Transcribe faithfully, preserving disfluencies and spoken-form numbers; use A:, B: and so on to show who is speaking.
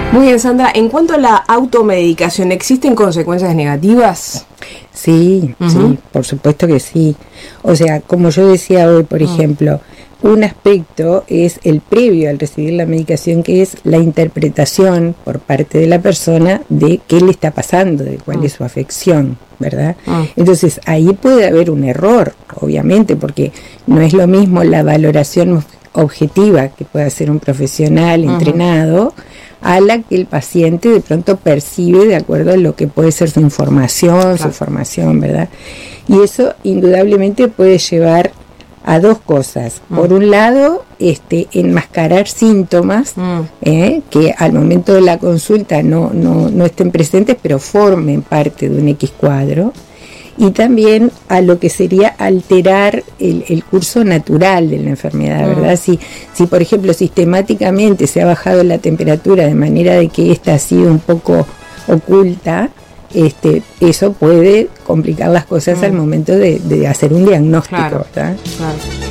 A: Muy bien, Sandra. En cuanto a la automedicación, ¿existen consecuencias negativas?
B: Sí, uh-huh. sí, por supuesto que sí. O sea, como yo decía hoy, por uh-huh. ejemplo, un aspecto es el previo al recibir la medicación, que es la interpretación por parte de la persona de qué le está pasando, de cuál uh-huh. es su afección, ¿verdad? Uh-huh. Entonces, ahí puede haber un error, obviamente, porque no es lo mismo la valoración objetiva que puede hacer un profesional uh-huh. entrenado a la que el paciente de pronto percibe de acuerdo a lo que puede ser su información, claro. su formación, ¿verdad? Y eso indudablemente puede llevar a dos cosas. Mm. Por un lado, este, enmascarar síntomas mm. eh, que al momento de la consulta no, no, no estén presentes, pero formen parte de un X cuadro. Y también a lo que sería alterar el, el curso natural de la enfermedad, ¿verdad? Mm. Si, si, por ejemplo, sistemáticamente se ha bajado la temperatura de manera de que ésta ha sido un poco oculta, este, eso puede complicar las cosas mm. al momento de, de hacer un diagnóstico, claro, ¿verdad? Claro.